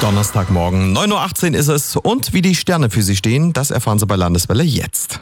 Donnerstagmorgen, 9.18 Uhr ist es. Und wie die Sterne für Sie stehen, das erfahren Sie bei Landeswelle jetzt.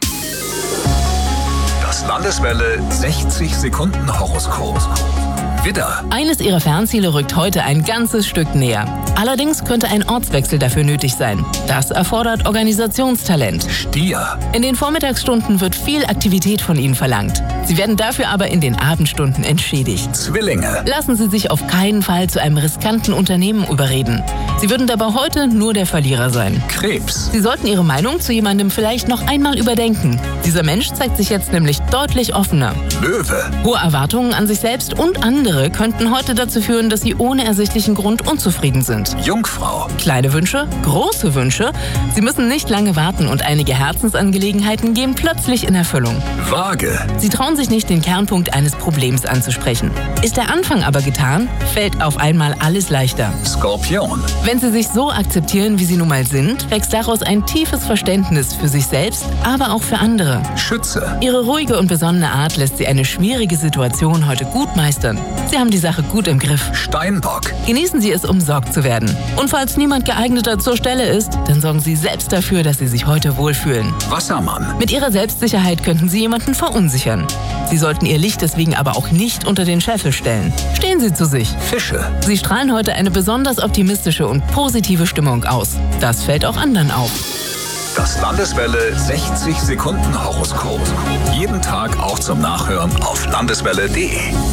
Das Landeswelle 60 Sekunden Horoskop. Widder. Eines Ihrer Fernziele rückt heute ein ganzes Stück näher. Allerdings könnte ein Ortswechsel dafür nötig sein. Das erfordert Organisationstalent. Stier. In den Vormittagsstunden wird viel Aktivität von Ihnen verlangt. Sie werden dafür aber in den Abendstunden entschädigt. Zwillinge. Lassen Sie sich auf keinen Fall zu einem riskanten Unternehmen überreden. Sie würden dabei heute nur der Verlierer sein. Krebs. Sie sollten Ihre Meinung zu jemandem vielleicht noch einmal überdenken. Dieser Mensch zeigt sich jetzt nämlich deutlich offener. Löwe. Hohe Erwartungen an sich selbst und andere könnten heute dazu führen, dass Sie ohne ersichtlichen Grund unzufrieden sind. Jungfrau. Kleine Wünsche, große Wünsche. Sie müssen nicht lange warten und einige Herzensangelegenheiten gehen plötzlich in Erfüllung. Waage. Sie trauen sich nicht, den Kernpunkt eines Problems anzusprechen. Ist der Anfang aber getan, fällt auf einmal alles leichter. Skorpion. Wenn Sie sich so akzeptieren, wie Sie nun mal sind, wächst daraus ein tiefes Verständnis für sich selbst, aber auch für andere. Schütze. Ihre ruhige und besonnene Art lässt Sie eine schwierige Situation heute gut meistern. Sie haben die Sache gut im Griff. Steinbock. Genießen Sie es, umsorgt zu werden. Und falls niemand geeigneter zur Stelle ist, dann sorgen Sie selbst dafür, dass Sie sich heute wohlfühlen. Wassermann. Mit Ihrer Selbstsicherheit könnten Sie jemanden verunsichern. Sie sollten Ihr Licht deswegen aber auch nicht unter den Scheffel stellen. Stehen Sie zu sich. Fische. Sie strahlen heute eine besonders optimistische und positive Stimmung aus. Das fällt auch anderen auf. Das Landeswelle 60 Sekunden Horoskop. Jeden Tag auch zum Nachhören auf landeswelle.de.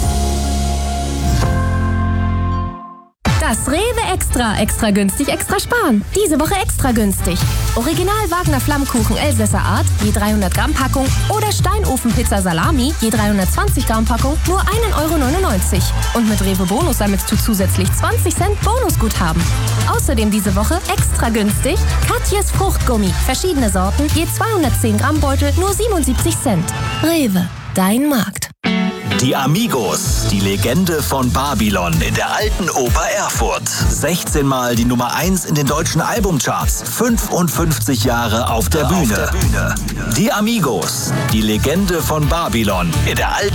Das Rewe Extra günstig, extra sparen. Diese Woche extra günstig. Original Wagner Flammkuchen Elsässer Art, je 300 Gramm Packung oder Steinofenpizza Salami, je 320 Gramm Packung, nur 1,99 €. Und mit Rewe Bonus sammelst du zusätzlich 20 Cent Bonusguthaben. Außerdem diese Woche extra günstig Katjes Fruchtgummi, verschiedene Sorten, je 210 Gramm Beutel, nur 77 Cent. Rewe, dein Markt. Die Amigos, die Legende von Babylon in der alten Oper Erfurt. 16 Mal die Nummer 1 in den deutschen Albumcharts. 55 Jahre auf der Bühne. Die Amigos, die Legende von Babylon in der alten